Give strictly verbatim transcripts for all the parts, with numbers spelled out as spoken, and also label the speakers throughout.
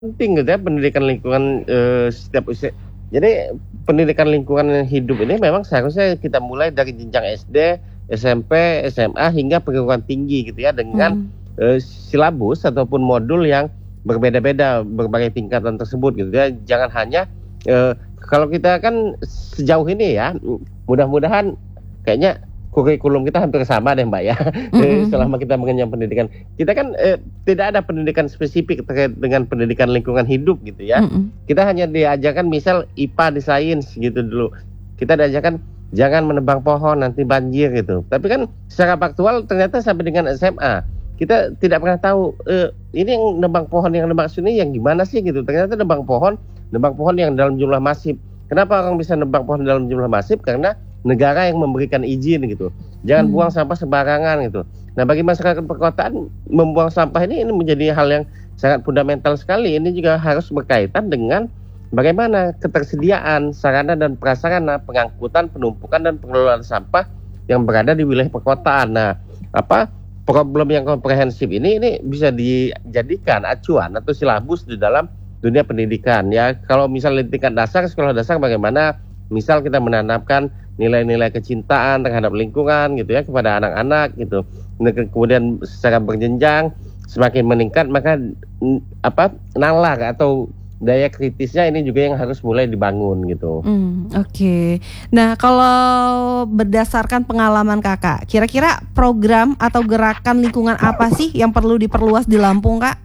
Speaker 1: Penting gitu ya pendidikan lingkungan, eee, setiap usia jadi pendidikan lingkungan hidup ini memang seharusnya kita mulai dari jenjang S D, S M P, S M A, hingga perguruan tinggi gitu ya dengan,
Speaker 2: Mhm.
Speaker 1: eee, silabus ataupun modul yang berbeda-beda berbagai tingkatan tersebut gitu ya. Jangan hanya, eee, kalau kita kan sejauh ini ya, mudah-mudahan kayaknya kurikulum kita hampir sama deh, Mbak, ya,
Speaker 2: Mhm
Speaker 1: eee,
Speaker 2: mhm.
Speaker 1: selama kita mengenyam pendidikan. Kita kan, eee, tidak ada pendidikan spesifik terkait dengan pendidikan lingkungan hidup gitu ya.
Speaker 2: Mhm.
Speaker 1: Kita hanya diajarkan misal I P A di sains gitu dulu. Kita diajarkan jangan menebang pohon nanti banjir gitu. Tapi kan secara faktual ternyata sampai dengan S M A, kita tidak pernah tahu, eee, ini yang nebang pohon yang dimaksud ini yang gimana sih gitu. Ternyata nebang pohon, nebang pohon yang dalam jumlah masif. Kenapa orang bisa nebang pohon dalam jumlah masif? Karena negara yang memberikan izin gitu. Jangan buang
Speaker 2: Mmm.
Speaker 1: sampah sembarangan gitu. Nah, bagi masyarakat perkotaan membuang sampah ini ini menjadi hal yang sangat fundamental sekali. Ini juga harus berkaitan dengan bagaimana ketersediaan sarana dan prasarana pengangkutan, penumpukan, dan pengelolaan sampah yang berada di wilayah perkotaan. Nah, apa, problem yang komprehensif ini ini bisa dijadikan acuan atau silabus di dalam dunia pendidikan ya. Kalau misalnya di tingkat dasar, sekolah dasar bagaimana misal kita menanamkan nilai-nilai kecintaan terhadap lingkungan gitu ya kepada anak-anak gitu. Nah, kemudian secara berjenjang semakin meningkat maka n apa, nalar atau daya kritisnya ini juga yang harus mulai dibangun gitu.
Speaker 2: Mmm, oke. Nah, kalau berdasarkan pengalaman Kakak, kira-kira program atau gerakan lingkungan apa sih yang perlu diperluas di Lampung, Kak?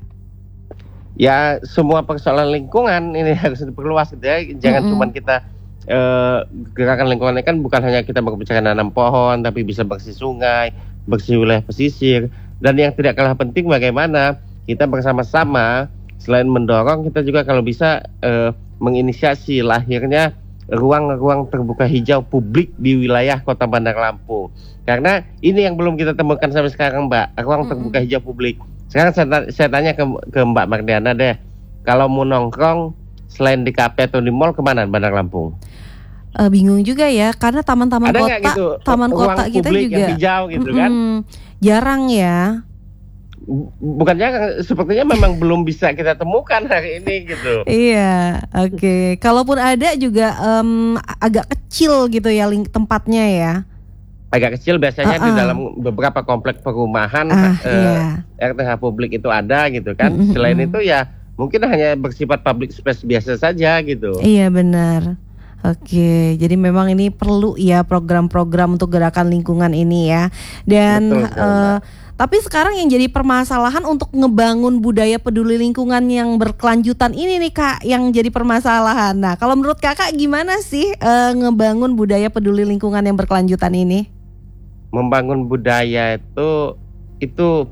Speaker 1: Ya, semua persoalan lingkungan ini harus diperluas gitu ya. Jangan cuman
Speaker 2: Mhm.
Speaker 1: kita, eee, gerakan lingkungan ini kan bukan hanya kita berbicara nanam pohon, tapi bisa bersih sungai, bersih wilayah pesisir, dan yang tidak kalah penting bagaimana kita bersama-sama selain mendorong, kita juga kalau bisa, eee, menginisiasi lahirnya ruang-ruang terbuka hijau publik di wilayah Kota Bandar Lampung. Karena ini yang belum kita temukan sampai sekarang, Mbak, ruang terbuka
Speaker 2: Mhm.
Speaker 1: hijau publik. Sekarang saya ta saya tanya ke ke Mbak Mardiana deh, kalau mau nongkrong selain di kafe atau di mall kemana Bandar Lampung?
Speaker 2: Eee, bingung juga ya, karena taman-taman
Speaker 1: Ada nggak
Speaker 2: kota
Speaker 1: gitu, ru
Speaker 2: taman
Speaker 1: ruang
Speaker 2: kota kita
Speaker 1: publik yang
Speaker 2: juga
Speaker 1: hijau gitu kan?
Speaker 2: mhm, jarang ya.
Speaker 1: Bu bukan jarang, sepertinya memang belum bisa kita temukan hari ini gitu.
Speaker 2: Iya, oke. Kalaupun ada juga, mmm, a agak kecil gitu ya ling tempatnya ya.
Speaker 1: Agak kecil biasanya di
Speaker 2: Heeh.
Speaker 1: dalam beberapa komplek perumahan,
Speaker 2: Ah,
Speaker 1: eee,
Speaker 2: iya.
Speaker 1: R T H publik itu ada gitu kan.
Speaker 2: Mhm
Speaker 1: Selain
Speaker 2: mhm.
Speaker 1: itu ya mungkin hanya bersifat public space biasa saja gitu.
Speaker 2: Iya, benar. Oke, jadi memang ini perlu ya program-program untuk gerakan lingkungan ini ya. Dan,
Speaker 1: Betul sekali,
Speaker 2: eee,
Speaker 1: Mbak.
Speaker 2: tapi sekarang yang jadi permasalahan untuk ngebangun budaya peduli lingkungan yang berkelanjutan ini nih, Kak, yang jadi permasalahan. Nah, kalau menurut Kakak gimana sih, eee, ngebangun budaya peduli lingkungan yang berkelanjutan ini?
Speaker 1: Membangun budaya itu itu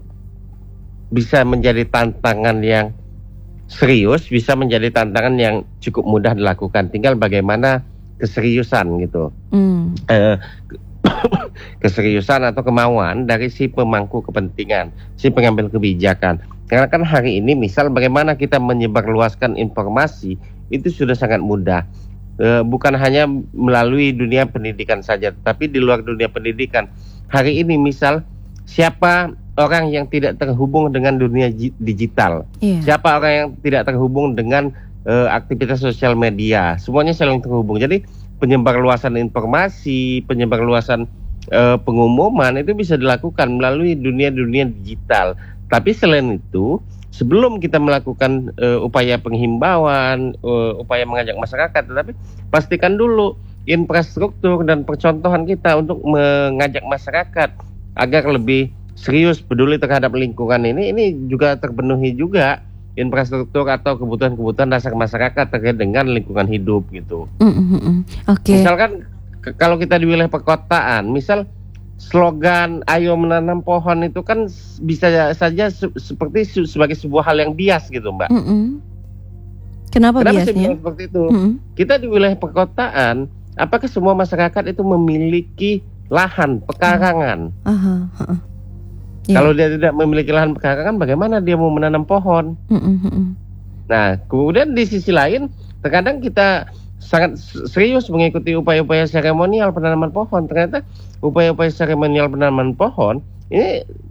Speaker 1: bisa menjadi tantangan yang serius, bisa menjadi tantangan yang cukup mudah dilakukan. Tinggal bagaimana keseriusan gitu.
Speaker 2: Mmm.
Speaker 1: Eee, keseriusan atau kemauan dari si pemangku kepentingan, si pengambil kebijakan. Karena kan hari ini misal bagaimana kita menyebarluaskan informasi itu sudah sangat mudah. Eee, bukan hanya melalui dunia pendidikan saja, tapi di luar dunia pendidikan. Hari ini misal siapa orang yang tidak terhubung dengan dunia ji digital,
Speaker 2: Iya.
Speaker 1: siapa orang yang tidak terhubung dengan, eee, aktivitas sosial media, semuanya saling terhubung. Jadi penyebarluasan informasi, penyebarluasan, eee, pengumuman itu bisa dilakukan melalui dunia-dunia digital. Tapi selain itu, sebelum kita melakukan, eee, upaya penghimbauan, eee, upaya mengajak masyarakat, tetapi pastikan dulu infrastruktur dan percontohan kita untuk mengajak masyarakat agar lebih serius peduli terhadap lingkungan ini, ini juga terpenuhi juga infrastruktur atau kebutuhan-kebutuhan dasar masyarakat terkait dengan lingkungan hidup gitu.
Speaker 2: Mhm mhm, oke.
Speaker 1: Misalkan ke kalau kita di wilayah perkotaan, misal slogan "Ayo menanam pohon" itu kan s bisa saja se seperti su sebagai sebuah hal yang bias gitu, Mbak.
Speaker 2: Mhm. Kenapa
Speaker 1: Kenapa saya
Speaker 2: biasnya?
Speaker 1: bilang seperti itu?
Speaker 2: Mhm.
Speaker 1: Kita di wilayah perkotaan, apakah semua masyarakat itu memiliki lahan
Speaker 2: Oh.
Speaker 1: pekarangan?
Speaker 2: Ah hah, heeh. Iya.
Speaker 1: Kalau dia tidak memiliki lahan pekarangan, bagaimana dia mau menanam pohon?
Speaker 2: Mhm mhm.
Speaker 1: Nah, kemudian di sisi lain, terkadang kita sangat se serius mengikuti upaya-upaya seremonial penanaman pohon. Ternyata upaya-upaya seremonial penanaman pohon ini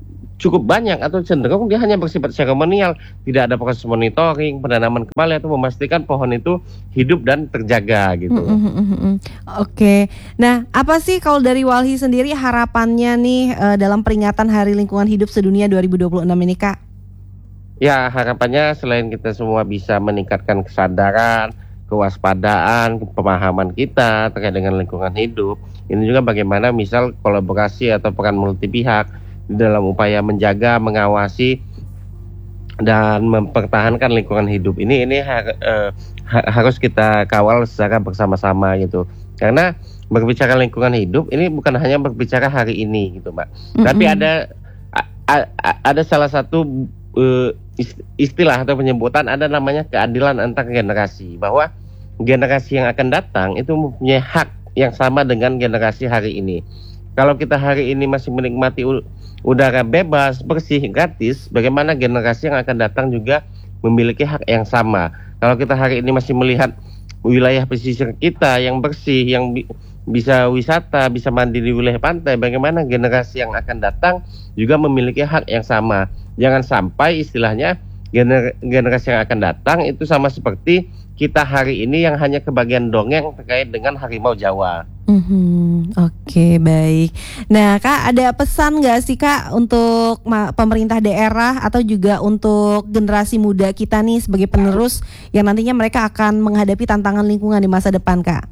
Speaker 1: cukup banyak atau cenderung dia hanya bersifat seremonial, tidak ada proses monitoring, penanaman kembali atau memastikan pohon itu hidup dan terjaga gitu.
Speaker 2: Mhm mhm mhm. Oke. Nah, apa sih kalau dari Walhi sendiri harapannya nih eh, dalam peringatan Hari Lingkungan Hidup Sedunia dua ribu dua puluh enam ini, Kak?
Speaker 1: Ya, harapannya selain kita semua bisa meningkatkan kesadaran, kewaspadaan, pemahaman kita terkait dengan lingkungan hidup, ini juga bagaimana misal kolaborasi atau peran multi pihak di dalam upaya menjaga, mengawasi dan mempertahankan lingkungan hidup ini ini har, eh, ha- harus kita kawal secara bersama-sama gitu. Karena berbicara lingkungan hidup ini bukan hanya berbicara hari ini gitu, Mbak.
Speaker 2: Mm-mm.
Speaker 1: Tapi ada a- a- a- ada salah satu eh, ist- istilah atau penyebutan, ada namanya keadilan antar generasi, bahwa generasi yang akan datang itu mempunyai hak yang sama dengan generasi hari ini. Kalau kita hari ini masih menikmati u- udara bebas, bersih, gratis, bagaimana generasi yang akan datang juga memiliki hak yang sama. Kalau kita hari ini masih melihat wilayah pesisir kita yang bersih, yang bi- bisa wisata, bisa mandi di wilayah pantai, bagaimana generasi yang akan datang juga memiliki hak yang sama. Jangan sampai istilahnya gener- generasi yang akan datang itu sama seperti kita hari ini yang hanya kebagian dongeng terkait dengan harimau Jawa.
Speaker 2: Mhm. Oke, baik. Nah, Kak, ada pesan nggak sih, Kak, untuk ma- pemerintah daerah atau juga untuk generasi muda kita nih sebagai penerus yang nantinya mereka akan menghadapi tantangan lingkungan di masa depan, Kak?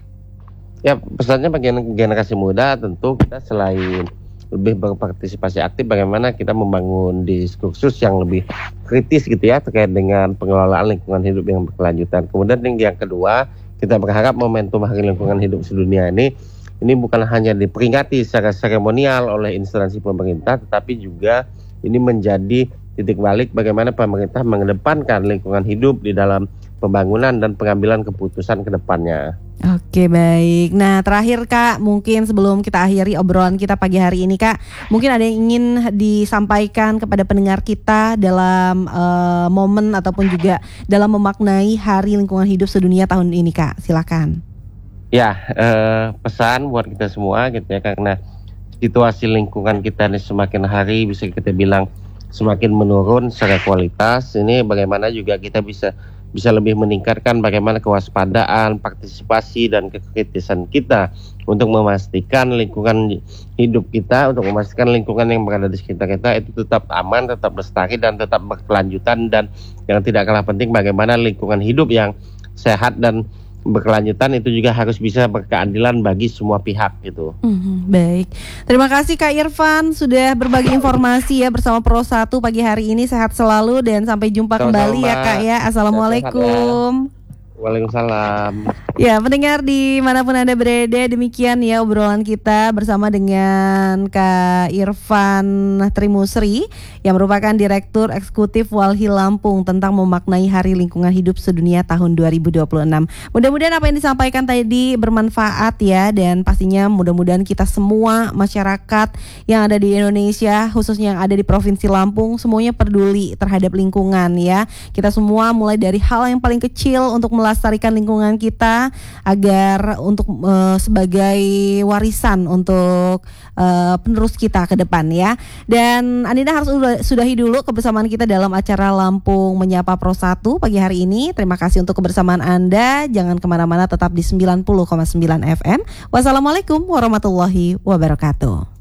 Speaker 1: Ya, pesannya bagi generasi muda tentu kita selain lebih berpartisipasi aktif, bagaimana kita membangun diskursus yang lebih kritis gitu ya terkait dengan pengelolaan lingkungan hidup yang berkelanjutan. Kemudian yang kedua, kita berharap momentum Hari Lingkungan Hidup Sedunia ini ini bukan hanya diperingati secara seremonial oleh instansi pemerintah, tetapi juga ini menjadi titik balik bagaimana pemerintah mengedepankan lingkungan hidup di dalam pembangunan dan pengambilan keputusan ke depannya.
Speaker 2: Oke, baik. Nah, terakhir, Kak, mungkin sebelum kita akhiri obrolan kita pagi hari ini, Kak, mungkin ada yang ingin disampaikan kepada pendengar kita dalam eh, momen ataupun juga dalam memaknai Hari Lingkungan Hidup Sedunia tahun ini, Kak. Silakan.
Speaker 1: Ya, eh, pesan buat kita semua gitu ya, karena situasi lingkungan kita ini semakin hari bisa kita bilang semakin menurun secara kualitas. Ini bagaimana juga kita bisa bisa lebih meningkatkan bagaimana kewaspadaan, partisipasi dan kekritisan kita untuk memastikan lingkungan hidup kita, untuk memastikan lingkungan yang berada di sekitar kita itu tetap aman, tetap lestari dan tetap berkelanjutan, dan yang tidak kalah penting bagaimana lingkungan hidup yang sehat dan berkelanjutan itu juga harus bisa berkeadilan bagi semua pihak gitu.
Speaker 2: Mhm, baik. Terima kasih, Kak Irfan, sudah berbagi informasi ya bersama Pro satu pagi hari ini. Sehat selalu dan sampai jumpa
Speaker 1: Sama-sama,
Speaker 2: kembali ya, Kak ya. Assalamualaikum.
Speaker 1: Waalaikumsalam.
Speaker 2: Ya, pendengar dimanapun Anda berada, demikian ya obrolan kita bersama dengan Kak Irfan Trimusri yang merupakan Direktur Eksekutif Walhi Lampung tentang memaknai Hari Lingkungan Hidup Sedunia tahun dua ribu dua puluh enam. Mudah-mudahan apa yang disampaikan tadi bermanfaat ya, dan pastinya mudah-mudahan kita semua masyarakat yang ada di Indonesia, khususnya yang ada di Provinsi Lampung, semuanya peduli terhadap lingkungan ya. Kita semua mulai dari hal yang paling kecil untuk melestarikan lingkungan kita agar untuk uh, sebagai warisan untuk uh, penerus kita ke depan ya. Dan Andina harus sudahi dulu kebersamaan kita dalam acara Lampung Menyapa Pro satu pagi hari ini. Terima kasih untuk kebersamaan Anda. Jangan kemana-mana, tetap di sembilan puluh koma sembilan F M. Wassalamualaikum warahmatullahi wabarakatuh.